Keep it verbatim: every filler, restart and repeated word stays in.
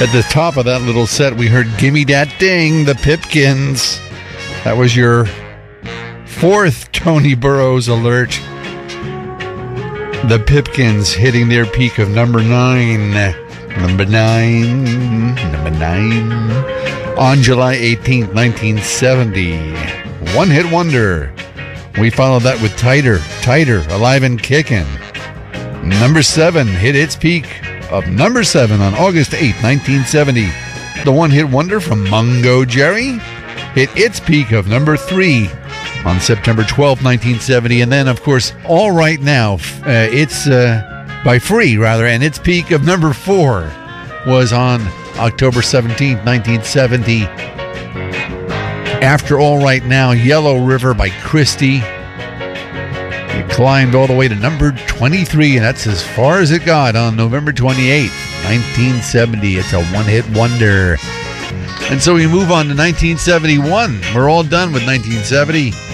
At the top of that little set, we heard Gimme Dat Ding, the Pipkins. That was your fourth Tony Burrows alert. The Pipkins hitting their peak of number nine. Number nine. Number nine. On July eighteenth, nineteen seventy. One hit wonder. We followed that with Tighter. Tighter, Alive and Kickin'. Number seven hit its peak of number seven on August eighth, nineteen seventy. The one hit wonder from Mungo Jerry hit its peak of number three on September twelfth, nineteen seventy. And then, of course, All Right Now, uh, it's uh, by Free, rather, and its peak of number four was on October seventeenth, nineteen seventy. After All Right Now, Yellow River by Christie. It climbed all the way to number twenty-three, and that's as far as it got on November twenty-eighth, nineteen seventy. It's a one-hit wonder. And so we move on to nineteen seventy-one. We're all done with nineteen seventy.